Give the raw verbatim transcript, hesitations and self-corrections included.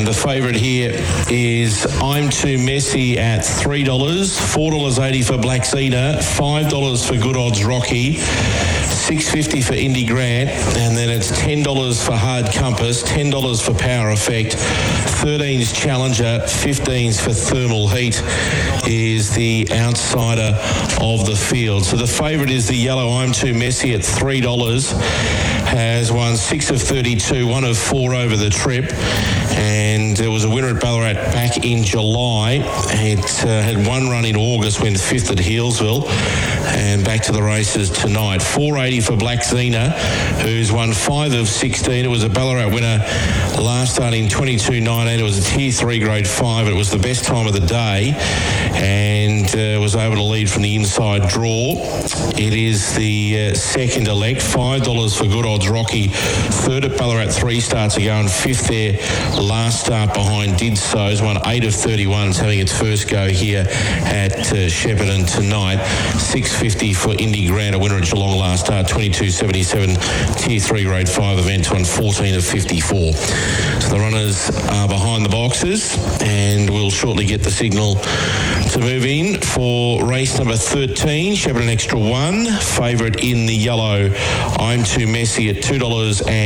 And the favourite here is I'm Too Messy at three dollars, four dollars eighty for Black Zena, five dollars for Good Odds Rocky, six dollars fifty for Indy Grant, and then it's ten dollars for Hard Compass, ten dollars for Power Effect, thirteen's Challenger, fifteen's for Thermal Heat is the outsider of the field. So the favourite is the yellow I'm Too Messy at three dollars, has won six of thirty-two, one of four over the trip, and there was a winner at Ballarat back in July. It uh, had one run in August, went fifth at Healesville, and back to the races tonight. four eighty for Black Zena, who's won five of sixteen. It was a Ballarat winner last start in twenty-two nineteen. It was a Tier three Grade five. It was the best time of the day and uh, was able to lead from the inside draw. It is the uh, second elect, five dollars for Good Odds Rocky. Third at Ballarat, three starts ago, and fifth there last start behind Did So's, won eight of thirty-one. It's having its first go here at uh, Shepparton tonight. six fifty for Indy Grant, a winner at Geelong last start, twenty-two seventy-seven, Tier three Grade five event, won fourteen of fifty-four. So the runners are behind the boxes, and we'll shortly get the signal to move in for race number thirteen, Shepparton Extra one. Favourite in the yellow, I'm Too Messy at two dollars and